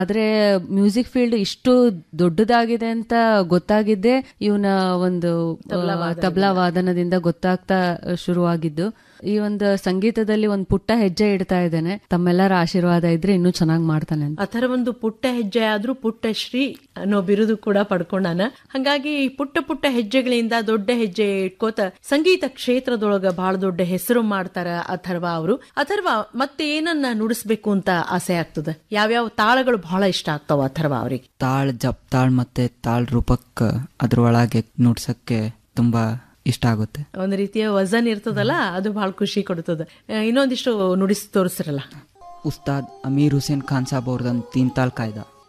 ಆದ್ರೆ music field ಇಷ್ಟು ದೊಡ್ಡದಾಗಿದೆ ಅಂತ ಗೊತ್ತಾಗಿದ್ದೆ ಇವನ ಒಂದು ತಬ್ಲಾ ವಾದನದಿಂದ ಗೊತ್ತಾಗ್ತಾ ಶುರುವಾಗಿದ್ದು. ಈ ಒಂದು ಸಂಗೀತದಲ್ಲಿ ಒಂದು ಪುಟ್ಟ ಹೆಜ್ಜೆ ಇಡ್ತಾ ಇದ್ದೇನೆ. ತಮ್ಮೆಲ್ಲರ ಆಶೀರ್ವಾದ ಇದ್ರೆ ಇನ್ನೂ ಚೆನ್ನಾಗಿ ಮಾಡ್ತಾನೆ ಅಂತ. ಆ ಥರ ಒಂದು ಪುಟ್ಟ ಹೆಜ್ಜೆ ಆದ್ರೂ ಪುಟ್ಟ ಶ್ರೀ ಅನ್ನೋ ಬಿರುದು ಕೂಡ ಪಡ್ಕೊಂಡಾನ. ಹಂಗಾಗಿ ಪುಟ್ಟ ಪುಟ್ಟ ಹೆಜ್ಜೆಗಳಿಂದ ದೊಡ್ಡ ಹೆಜ್ಜೆ ಇಟ್ಕೋತ ಸಂಗೀತ ಕ್ಷೇತ್ರದೊಳಗ ಬಹಳ ದೊಡ್ಡ ಹೆಸರು ಮಾಡ್ತಾರ ಅಥರ್ವ ಅವರು. ಅಥರ್ವ ಮತ್ತೆ ಏನನ್ನ ನುಡಿಸ್ಬೇಕು ಅಂತ ಆಸೆ ಆಗ್ತದ? ಯಾವ್ಯಾವ ತಾಳಗಳು ಬಹಳ ಇಷ್ಟ ಆಗ್ತಾವ ಅಥರ್ವ ಅವ್ರಿಗೆ? ತಾಳ್ ಜಪ್ ತಾಳ್ ಮತ್ತೆ ತಾಳ್ ರೂಪಕ್ ಅದ್ರೊಳಗೆ ನುಡ್ಸಕ್ಕೆ ತುಂಬಾ ಇಷ್ಟ ಆಗುತ್ತೆ. ಒಂದ್ ರೀತಿಯ ವಜನ್ ಇರ್ತದಲ್ಲ, ಅದು ಬಹಳ ಖುಷಿ ಕೊಡ್ತದ. ಇನ್ನೊಂದಿಷ್ಟು ನುಡಿಸಿ ತೋರಿಸ್ರಲ್ಲ. ಉಸ್ತಾದ್ ಅಮೀರ್ ಹುಸೇನ್ ಖಾನ್ ಸಾಬ್ ಅವ್ರದೊಂದು 3 ತಾಳ್ ಕಾಯ್ದ.